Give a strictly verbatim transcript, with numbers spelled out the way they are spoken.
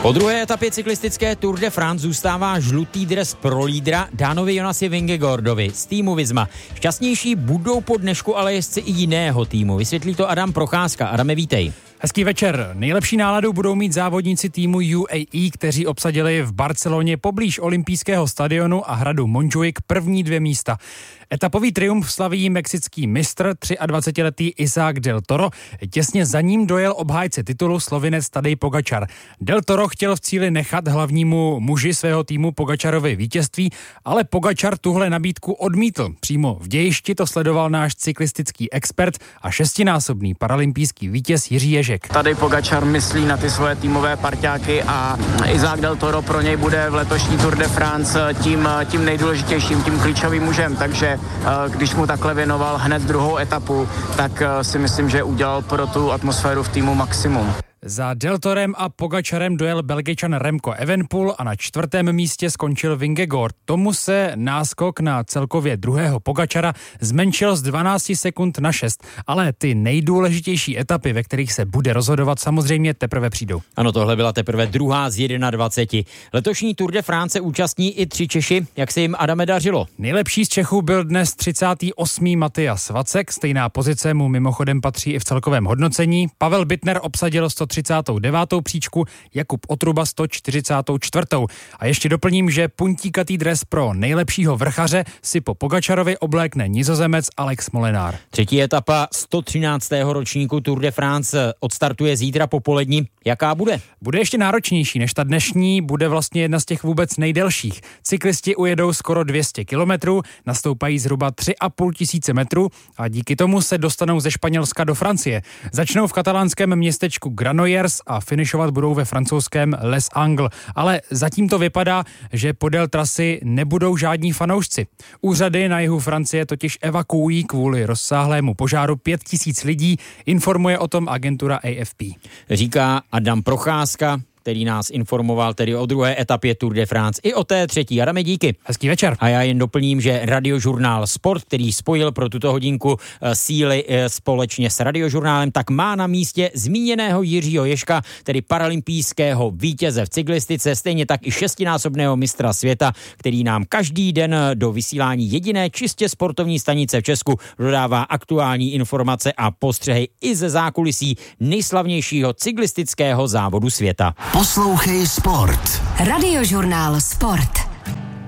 Po druhé etapě cyklistické Tour de France zůstává žlutý dres pro lídra Danovi Jonasi Vingegaardovi z týmu Visma. Šťastnější budou po dnešku ale jezdci i jiného týmu. Vysvětlí to Adam Procházka. Adame, vítej. Hezký večer. Nejlepší náladu budou mít závodníci týmu U A E, kteří obsadili v Barceloně poblíž olympijského stadionu a hradu Montjuic první dvě místa. Etapový triumf slaví mexický mistr, dvacetiletý Isaac Del Toro. Těsně za ním dojel obhájce titulu Slovinec Tadej Pogačar. Del Toro chtěl v cíli nechat hlavnímu muži svého týmu Pogačarovi vítězství, ale Pogačar tuhle nabídku odmítl. Přímo v dějišti to sledoval náš cyklistický expert a šestinásobný paralympijský vítěz Jiří Ježek. Tadej Pogačar myslí na ty svoje týmové parťáky a Isaac Del Toro pro něj bude v letošní Tour de France tím, tím nejdůležitějším, tím klíčovým mužem, takže když mu takhle věnoval hned druhou etapu, tak si myslím, že udělal pro tu atmosféru v týmu maximum. Za Del Torem a Pogačarem dojel Belgičan Remco Evenepoel a na čtvrtém místě skončil Vingegaard. Tomu se náskok na celkově druhého Pogačara zmenšil z dvanáct sekund na šest, ale ty nejdůležitější etapy, ve kterých se bude rozhodovat, samozřejmě teprve přijdou. Ano, tohle byla teprve druhá z dvaceti jedna. Letošní Tour de France účastní i tři Češi. Jak se jim, Adame, dařilo? Nejlepší z Čechů byl dnes třicátý osmý Matyas Vacek. Stejná pozice mu mimochodem patří i v celkovém hodnocení. Pavel Bittner obsadil sto třicátou devátou příčku, Jakub Otruba sto čtyřicátou čtvrtou. A ještě doplním, že puntíkatý dres pro nejlepšího vrchaře si po Pogačarovi oblékne Nizozemec Alex Molinár. Třetí etapa sto třináctého ročníku Tour de France odstartuje zítra popolední. Jaká bude? Bude ještě náročnější než ta dnešní, bude vlastně jedna z těch vůbec nejdelších. Cyklisti ujedou skoro dvě stě kilometrů, nastoupají zhruba tři a půl tisíce metrů a díky tomu se dostanou ze Španělska do Francie. Začnou v katalánském městečku Granollers a finišovat budou ve francouzském Les Angles. Ale zatím to vypadá, že podél trasy nebudou žádní fanoušci. Úřady na jihu Francie totiž evakuují kvůli rozsáhlému požáru pět tisíc lidí, informuje o tom agentura A F P. Říká Adam Procházka, který nás informoval tedy o druhé etapě Tour de France i o té třetí. Adame, díky. Hezký večer. A já jen doplním, že Radiožurnál Sport, který spojil pro tuto hodinku síly společně s Radiožurnálem, tak má na místě zmíněného Jiřího Ježka, tedy paralympijského vítěze v cyklistice, stejně tak i šestinásobného mistra světa, který nám každý den do vysílání jediné čistě sportovní stanice v Česku dodává aktuální informace a postřehy i ze zákulisí nejslavnějšího cyklistického závodu světa. Poslouchej Sport. Radiožurnál Sport.